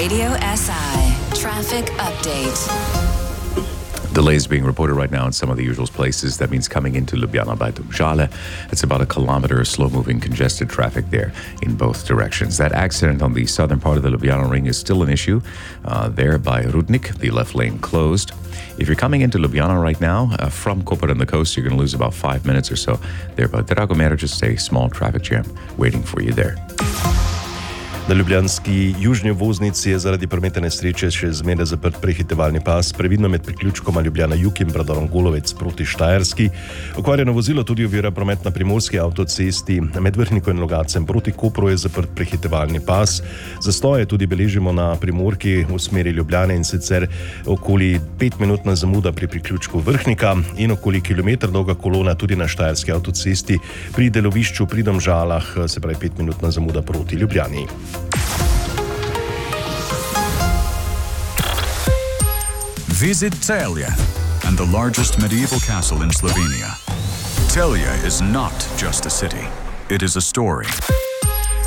Radio SI Traffic Update. Delays being reported right now in some of the usual places. That means coming into Ljubljana by Domžale. It's about a kilometer of slow-moving congested traffic there in both directions. That accident on the southern part of the Ljubljana ring is still an issue. There by Rudnik, the left lane closed. If you're coming into Ljubljana right now, from Koper and the coast, you're going to lose about 5 minutes or so. There by Dragomer, just a small traffic jam waiting for you there. Na ljubljanski južni obvoznici je zaradi prometne nesreče še zmeraj zaprt prehitevalni pas, previdno med priključkoma Ljubljana Jug in predorom Golovec proti Štajerski. Okvarjeno vozilo tudi ovira promet na primorski avtocesti. Med Vrhniko in Logacem proti Kopru je zaprt prehitevalni pas. Zastoje tudi beležimo na primorki v smeri Ljubljane, in sicer okoli 5-minutna zamuda pri priključku Vrhnika in okoli kilometer dolga kolona tudi na Štajerski avtocesti pri delovišču pri Domžalah, se pravi 5-minutna zamuda proti Ljubljani. Visit Celje and the largest medieval castle in Slovenia. Celje is not just a city, it is a story.